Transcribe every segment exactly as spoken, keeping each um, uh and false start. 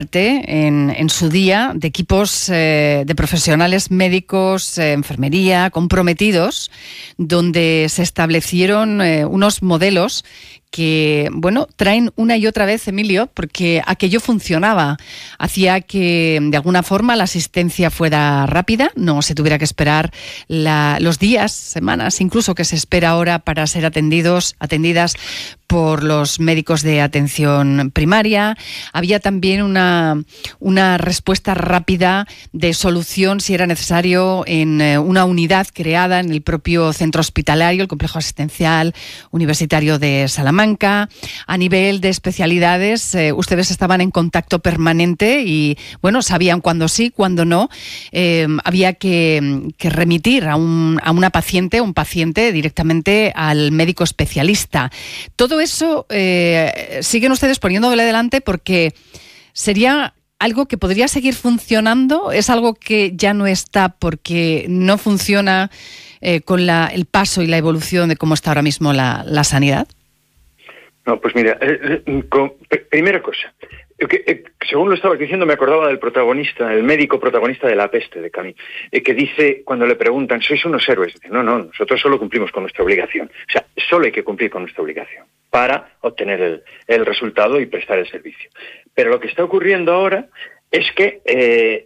En, en su día de equipos eh, de profesionales médicos, eh, enfermería, comprometidos, donde se establecieron eh, unos modelos que, bueno, traen una y otra vez, Emilio, porque aquello funcionaba. Hacía que, de alguna forma, la asistencia fuera rápida, no se tuviera que esperar la, los días, semanas, incluso que se espera ahora para ser atendidos, atendidas por los médicos de atención primaria. Había también una, una respuesta rápida de solución, si era necesario, en eh, una unidad creada en el propio centro hospitalario, el complejo asistencial universitario de Salamanca. A nivel de especialidades, eh, ustedes estaban en contacto permanente y, bueno, sabían cuándo sí, cuándo no. Eh, había que, que remitir a, un, a una paciente, un paciente directamente al médico especialista. Todo eso eh, siguen ustedes poniéndole delante porque sería algo que podría seguir funcionando, es algo que ya no está porque no funciona eh, con la, el paso y la evolución de cómo está ahora mismo la, la sanidad. No, pues mira, eh, eh, con, primera cosa, que, eh, según lo estabas diciendo me acordaba del protagonista, el médico protagonista de La peste de Camus, eh, que dice cuando le preguntan, ¿sois unos héroes? Dice, no, no, nosotros solo cumplimos con nuestra obligación. O sea, solo hay que cumplir con nuestra obligación para obtener el, el resultado y prestar el servicio. Pero lo que está ocurriendo ahora es que eh,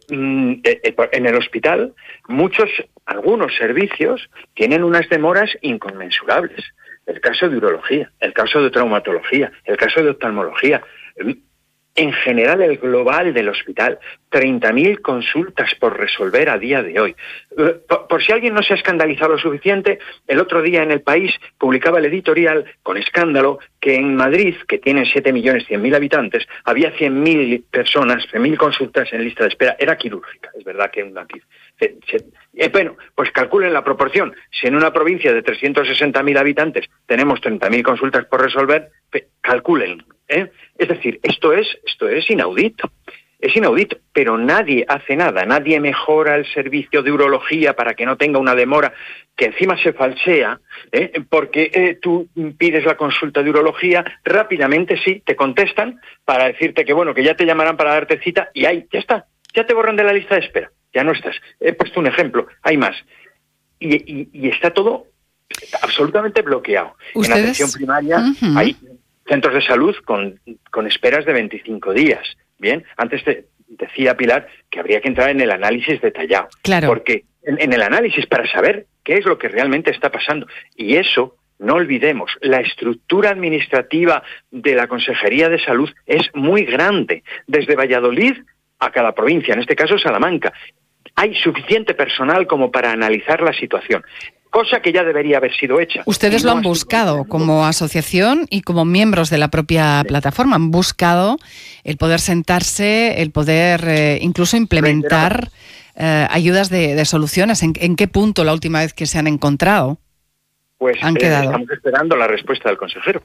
en el hospital muchos, algunos servicios tienen unas demoras inconmensurables. El caso de urología, el caso de traumatología, el caso de oftalmología. En general, el global del hospital, treinta mil consultas por resolver a día de hoy. Por, por si alguien no se ha escandalizado lo suficiente, el otro día en El País publicaba el editorial con escándalo que en Madrid, que tiene siete millones cien mil habitantes, había cien mil personas, cien mil consultas en lista de espera. Era quirúrgica, es verdad que una se, se, eh, bueno, pues calculen la proporción. Si en una provincia de trescientos sesenta mil habitantes tenemos treinta mil consultas por resolver, calculen. ¿Eh? Es decir, esto es, esto es inaudito, es inaudito, pero nadie hace nada, nadie mejora el servicio de urología para que no tenga una demora que encima se falsea, ¿eh? porque eh, tú pides la consulta de urología, rápidamente sí, te contestan para decirte que bueno, que ya te llamarán para darte cita y ahí, ya está, ya te borran de la lista de espera, ya no estás. He puesto un ejemplo, hay más. Y, y, y está todo absolutamente bloqueado. ¿Ustedes? En atención primaria uh-huh. hay centros de salud con, con esperas de veinticinco días. Bien, antes te decía Pilar que habría que entrar en el análisis detallado. Claro. Porque en, en el análisis para saber qué es lo que realmente está pasando. Y eso, no olvidemos, la estructura administrativa de la Consejería de Salud es muy grande. Desde Valladolid a cada provincia, en este caso Salamanca. Hay suficiente personal como para analizar la situación. Cosa que ya debería haber sido hecha. Ustedes no lo han buscado como asociación y como miembros de la propia sí. plataforma. Han buscado el poder sentarse, el poder eh, incluso implementar eh, ayudas de, de soluciones. ¿En, ¿En qué punto la última vez que se han encontrado? Pues han eh, quedado? Estamos esperando la respuesta del consejero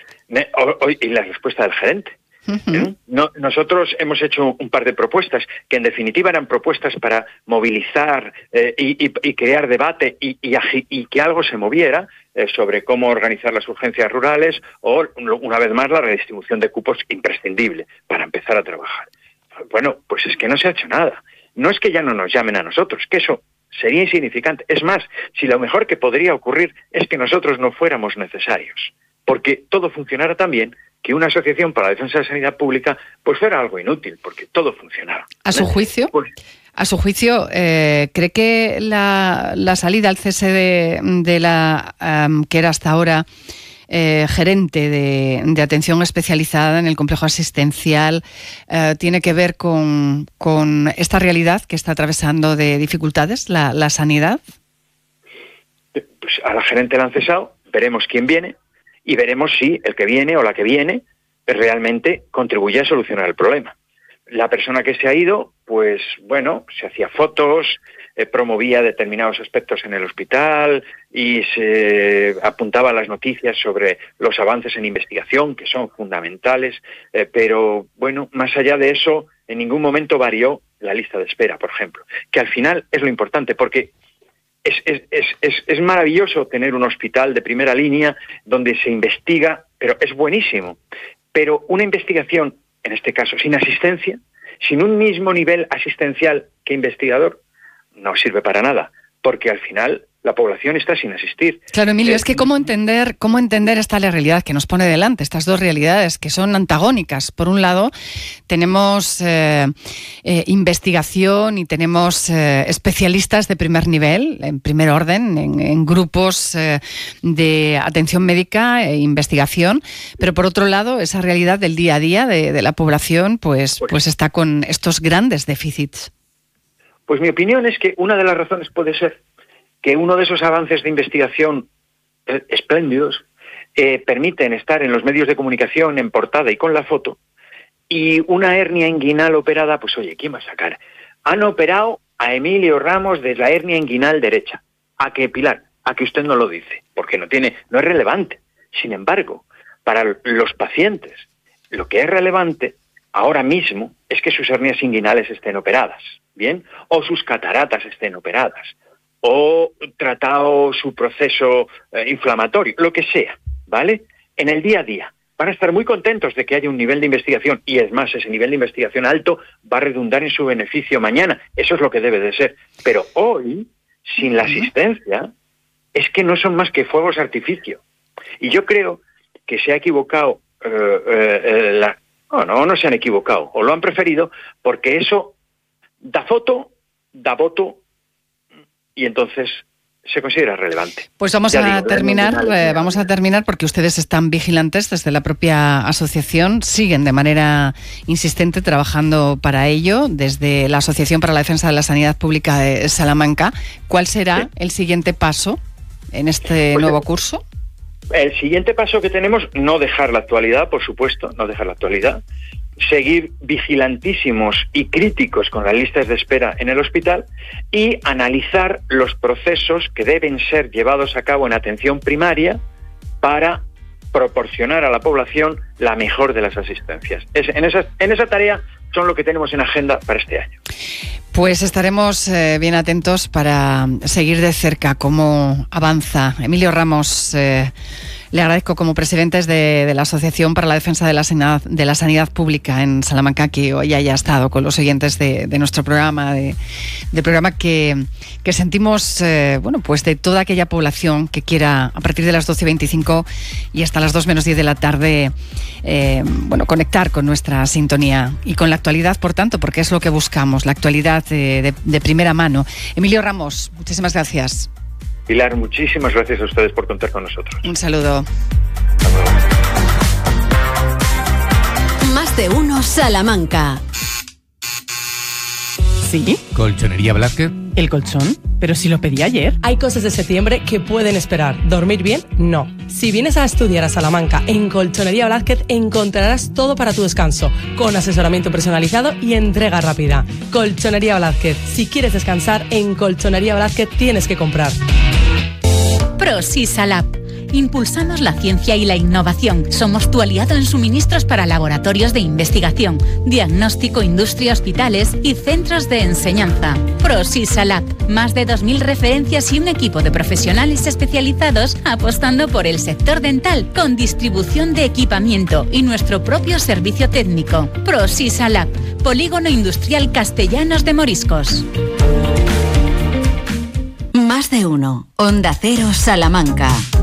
hoy y la respuesta del gerente. Uh-huh. No, nosotros hemos hecho un par de propuestas que en definitiva eran propuestas para movilizar eh, y, y, y crear debate y, y, y que algo se moviera eh, sobre cómo organizar las urgencias rurales o, una vez más, la redistribución de cupos imprescindible para empezar a trabajar. Bueno, pues es que no se ha hecho nada. No es que ya no nos llamen a nosotros, que eso sería insignificante. Es más, si lo mejor que podría ocurrir es que nosotros no fuéramos necesarios, porque todo funcionara tan bien que una asociación para la defensa de la sanidad pública pues fuera algo inútil, porque todo funcionaba. ¿A su juicio? Pues, a su juicio, eh, ¿cree que la, la salida al cese de, de la um, que era hasta ahora eh, gerente de, de atención especializada en el complejo asistencial eh, tiene que ver con, con esta realidad que está atravesando de dificultades la, la sanidad? Pues a la gerente la han cesado, veremos quién viene, y veremos si el que viene o la que viene realmente contribuye a solucionar el problema. La persona que se ha ido, pues bueno, se hacía fotos, eh, promovía determinados aspectos en el hospital y se apuntaba a las noticias sobre los avances en investigación, que son fundamentales, eh, pero bueno, más allá de eso, en ningún momento varió la lista de espera, por ejemplo, que al final es lo importante, porque Es, es, es, es, es maravilloso tener un hospital de primera línea donde se investiga, pero es buenísimo. Pero una investigación, en este caso sin asistencia, sin un mismo nivel asistencial que investigador, no sirve para nada, porque al final la población está sin asistir. Claro, Emilio, eh, es que cómo entender, cómo entender esta realidad que nos pone delante, estas dos realidades que son antagónicas. Por un lado, tenemos eh, eh, investigación y tenemos eh, especialistas de primer nivel, en primer orden, en, en grupos eh, de atención médica e investigación, pero por otro lado, esa realidad del día a día de, de la población, pues, pues, pues está con estos grandes déficits. Pues mi opinión es que una de las razones puede ser que uno de esos avances de investigación eh, espléndidos eh, permiten estar en los medios de comunicación en portada y con la foto, y una hernia inguinal operada, pues oye, ¿quién va a sacar? Han operado a Emilio Ramos de la hernia inguinal derecha. ¿A qué, Pilar? A que usted no lo dice, porque no tiene, no es relevante. Sin embargo, para los pacientes, lo que es relevante ahora mismo es que sus hernias inguinales estén operadas, ¿bien? O sus cataratas estén operadas, o tratado su proceso eh, inflamatorio, lo que sea, ¿vale? En el día a día van a estar muy contentos de que haya un nivel de investigación, y es más, ese nivel de investigación alto va a redundar en su beneficio mañana. Eso es lo que debe de ser. Pero hoy, sin la asistencia, es que no son más que fuegos de artificio. Y yo creo que se ha equivocado, eh, eh, la, no, no, no se han equivocado, o lo han preferido, porque eso da foto, da voto, y entonces se considera relevante. Pues vamos ya a digo, terminar, eh, vamos a terminar porque ustedes están vigilantes desde la propia asociación, siguen de manera insistente trabajando para ello desde la Asociación para la Defensa de la Sanidad Pública de Salamanca. ¿Cuál será sí. el siguiente paso en este pues nuevo el, curso? El siguiente paso que tenemos, no dejar la actualidad, por supuesto, no dejar la actualidad, seguir vigilantísimos y críticos con las listas de espera en el hospital y analizar los procesos que deben ser llevados a cabo en atención primaria para proporcionar a la población la mejor de las asistencias. Es, en, esa, en esa tarea son lo que tenemos en agenda para este año. Pues estaremos eh, bien atentos para seguir de cerca cómo avanza. Emilio Ramos, eh, le agradezco como presidente de, de la Asociación para la Defensa de la Sanidad, de la Sanidad Pública en Salamanca, que hoy haya estado con los oyentes de, de nuestro programa, de, de programa que, que sentimos, eh, bueno, pues de toda aquella población que quiera, a partir de las doce y veinticinco y hasta las dos menos diez de la tarde, eh, bueno, conectar con nuestra sintonía y con la actualidad, por tanto, porque es lo que buscamos, la actualidad de, de, de primera mano. Emilio Ramos, muchísimas gracias. Pilar, muchísimas gracias a ustedes por contar con nosotros. Un saludo. Hasta luego. Más de uno Salamanca. ¿Sí? Colchonería Blázquez. ¿El colchón? Pero si lo pedí ayer. Hay cosas de septiembre que pueden esperar. ¿Dormir bien? No. Si vienes a estudiar a Salamanca en Colchonería Blázquez, encontrarás todo para tu descanso, con asesoramiento personalizado y entrega rápida. Colchonería Blázquez. Si quieres descansar, en Colchonería Blázquez tienes que comprar. ProSisalab. Impulsamos la ciencia y la innovación. Somos tu aliado en suministros para laboratorios de investigación, diagnóstico, industria, hospitales y centros de enseñanza. ProSisalab. Más de dos mil referencias y un equipo de profesionales especializados apostando por el sector dental con distribución de equipamiento y nuestro propio servicio técnico. ProSisalab. Polígono Industrial Castellanos de Moriscos. Más de uno. Onda Cero Salamanca.